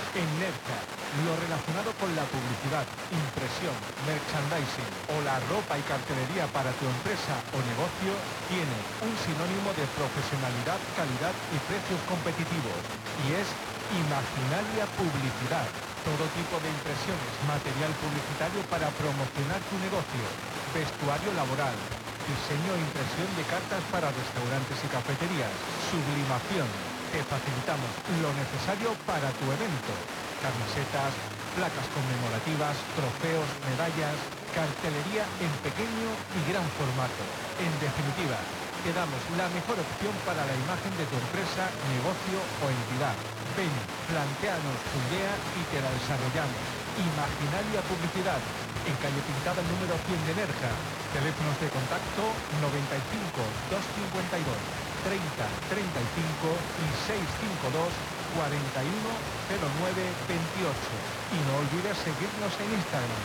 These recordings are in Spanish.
En Nerca, lo relacionado con la publicidad, impresión, merchandising o la ropa y cartelería para tu empresa o negocio tiene un sinónimo de profesionalidad, calidad y precios competitivos. Y es Imaginalia Publicidad. Todo tipo de impresiones, material publicitario para promocionar tu negocio, vestuario laboral, diseño e impresión de cartas para restaurantes y cafeterías, sublimación. Te facilitamos lo necesario para tu evento. Camisetas, placas conmemorativas, trofeos, medallas, cartelería en pequeño y gran formato. En definitiva, te damos la mejor opción para la imagen de tu empresa, negocio o entidad. Ven, plantéanos tu idea y te la desarrollamos. Imaginalia Publicidad, en calle Pintada número 100 de Nerja. Teléfonos de contacto 95 252 30 35 y 652 41 09 28. Y no olvides seguirnos en Instagram.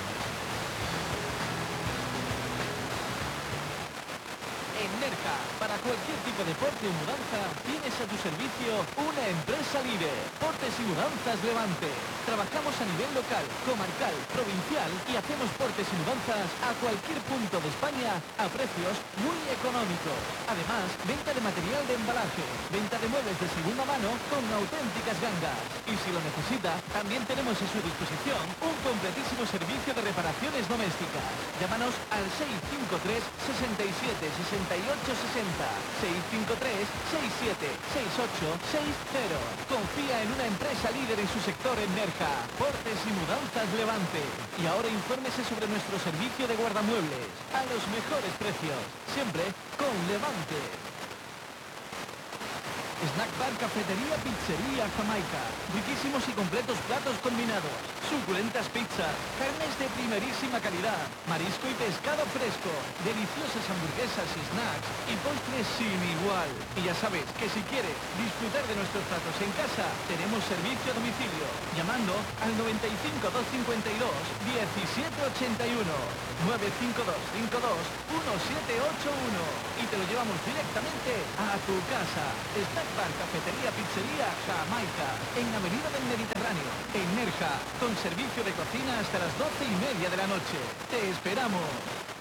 En Nerja, para cualquier tipo de porte o mudanza, tienes a tu servicio una empresa líder. Portes y Mudanzas Levante. Trabajamos a nivel local, comarcal, provincial y hacemos portes y mudanzas a cualquier punto de España a precios muy económicos. Además, venta de material de embalaje, venta de muebles de segunda mano con auténticas gangas. Y si lo necesita, también tenemos a su disposición un completísimo servicio de reparaciones domésticas. Llámanos al 653 67 68 60 653 67 68 60. Confía en una empresa líder en su sector en Nerja. Portes y Mudanzas Levante. Y ahora infórmese sobre nuestro servicio de guardamuebles a los mejores precios, siempre con Levante. Snack bar, cafetería, pizzería, Jamaica. Riquísimos y completos platos combinados. Suculentas pizzas. Carnes de primerísima calidad. Marisco y pescado fresco. Deliciosas hamburguesas y snacks. Y postres sin igual. Y ya sabes que si quieres disfrutar de nuestros platos en casa, tenemos servicio a domicilio. Llamando al 95 252 1781. 952 52 1781. Y te lo llevamos directamente a tu casa. Snack bar, cafetería, pizzería, Jamaica, en Avenida del Mediterráneo, en Nerja, con servicio de cocina hasta las 12:30 de la noche. ¡Te esperamos!